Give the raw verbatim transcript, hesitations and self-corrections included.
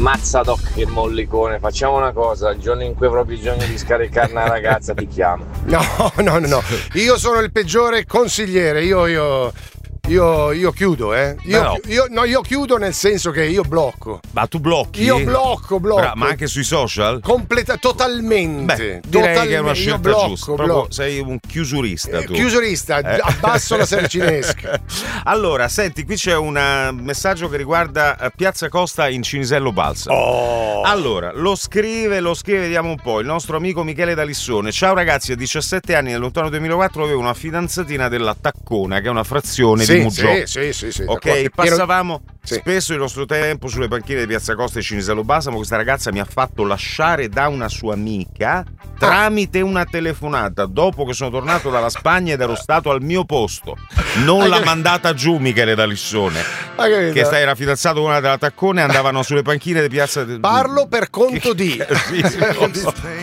Mazza doc che mollicone, facciamo una cosa, il giorno in cui avrò bisogno di scaricare una ragazza ti chiamo. No, no, no, no. Io sono il peggiore consigliere, io io Io, io chiudo, eh. Io, no. io, no, io chiudo nel senso che io blocco. Ma tu blocchi? Io blocco, blocco. Bra- ma anche sui social? Completa, totalmente. Beh, direi totalmente. che è una scelta blocco, giusta. blocco. Proprio sei un chiusurista tu. Eh, chiusurista, Eh. abbasso la saracinesca. Allora, senti, qui c'è un uh, messaggio che riguarda uh, Piazza Costa in Cinisello Balsamo. Oh. Allora, lo scrive, lo scrive, vediamo un po', il nostro amico Michele D'Alissone. Ciao ragazzi, a diciassette anni nel lontano duemilaquattro avevo una fidanzatina della Taccona, che è una frazione sì, di Mugiò. Sì, sì, sì, sì. Ok, passavamo sì. spesso il nostro tempo sulle panchine di Piazza Costa e Cinisello Balsamo. Questa ragazza mi ha fatto lasciare da una sua amica tramite una telefonata dopo che sono tornato dalla Spagna ed ero stato al mio posto. Non l'ha mandata giù Michele D'Alissone, che era fidanzato con una della Taccone e andavano sulle panchine di Piazza. Parlo per conto di. Sì, sì, non so.